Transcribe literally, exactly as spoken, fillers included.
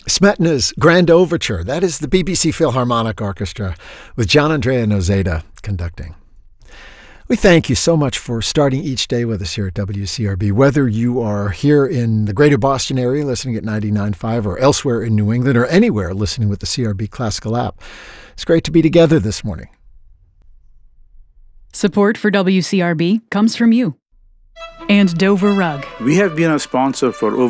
Smetana's Grand Overture. That is the B B C Philharmonic Orchestra with Gianandrea Noseda conducting. We thank you so much for starting each day with us here at W C R B. Whether you are here in the greater Boston area listening at ninety-nine point five or elsewhere in New England or anywhere listening with the C R B Classical app, it's great to be together this morning. Support for W C R B comes from you and Dover Rug. We have been a sponsor for over